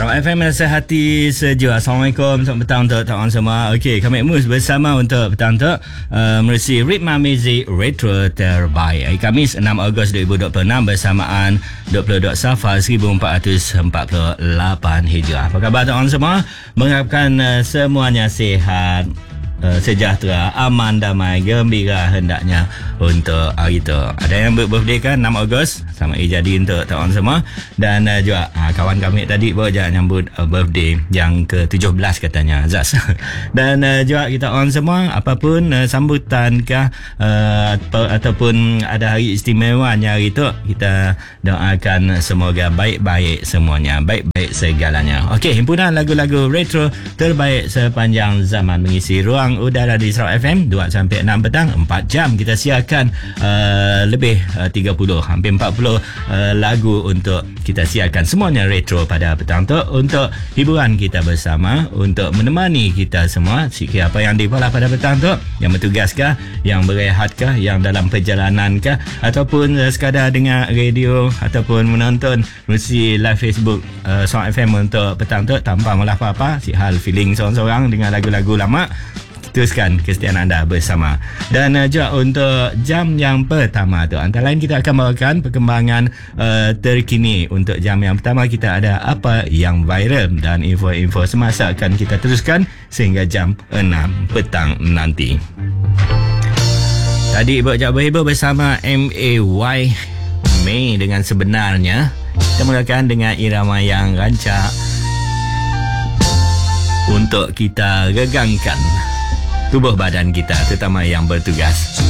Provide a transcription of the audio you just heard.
Salam FM rasa hati sejuk. Assalamualaikum, selamat petang untuk tawan semua. Okey, kami Mus bersama untuk petang tu merisi Ritma Music Retro terbaik. Hari Khamis 6 Ogos 2026 bersamaan 20 Safar 1448 Hijrah. Apa khabar tawan semua? Mengharapkan semuanya sihat, sejahtera, aman, damai, gembira hendaknya untuk hari itu. Ada yang birthday kan 6 Ogos. Selamat hari jadi untuk tawan semua. Dan juga kawan kami tadi baru je nyambut birthday yang ke-17 katanya, Azaz. Dan juga kita orang semua, apapun sambutan kah ataupun ada hari istimewanya hari itu, kita doakan semoga baik-baik semuanya, baik-baik segalanya. Okey, himpunan lagu-lagu retro terbaik sepanjang zaman mengisi ruang udara di Sarawak FM 2 sampai 6 petang. 4 jam kita siarkan lebih 30, hampir 40 lagu untuk kita siarkan, semuanya retro pada petang tu untuk hiburan kita bersama, untuk menemani kita semua. Sikit apa yang dibalas pada petang tu, yang bertugaskah, yang berehatkah, yang dalam perjalanankah, ataupun sekadar dengar radio ataupun menonton melalui live Facebook Sarawak FM untuk petang tu tanpa malah apa-apa, si hal feeling seorang-seorang dengan lagu-lagu lama, teruskan kesetiaan anda bersama. Dan juga untuk jam yang pertama tu, antara lain kita akan bawakan perkembangan terkini. Untuk jam yang pertama kita ada apa yang viral dan info-info semasa akan kita teruskan sehingga jam 6 petang nanti. Tadi berhibur bersama MAY May dengan sebenarnya. Kita mulakan dengan irama yang rancak untuk kita regangkan tubuh badan kita, terutama yang bertugas.